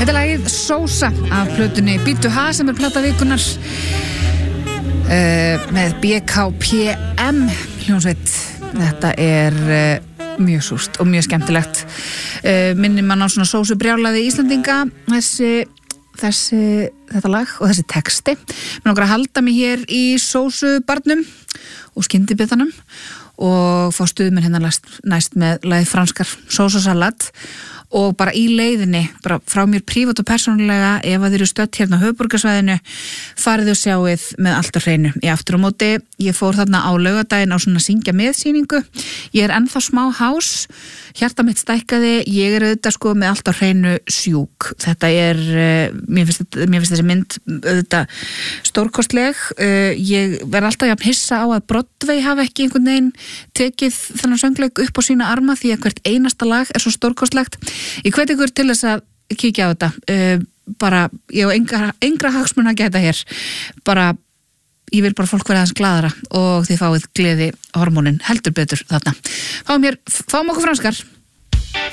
Þetta er lagið Sósa af plötunni Bíddu ha sem er plata vikunnar með BKPM hljómsveit. Þetta er mjög súrt og mjög skemmtilegt. Minnir mann á svona sósubrjálaði Íslendinga þetta lag og þessi texti. Mér langar að halda mig hér í sósubarnum og skyndibitanum og fá stuðmenn hérna næst með lagið franskar sósasalat og bara í leiðinni, bara frá mér prívat og persónulega, ef að þið eru stödd hérna á höfuðborgarsvæðinu, farið og sjáið með allt á hreinu. Í aftur á móti, ég fór þarna á laugardaginn á svona syngja meðsýningu, ég er ennþá smá hás, hjarta mitt stækkaði, ég er auðvitað sko með allt á hreinu sjúk. Þetta er, mér finnst þessi mynd auðvitað stórkostleg, ég verð alltaf jafn hissa á að Broadway hafa ekki einhvern veginn tekið þennan söngleik upp á sína arma því að hvert einasta lag er svo stórkostlegt. Ég hvet ykkur til þess að kíkja á þetta, bara ég á engra hagsmuna að gæta hér, bara ég vil bara fólk vera aðeins glaðara og þið fáið gleði hormónin heldur betur þarna. Fáum okkur franskar.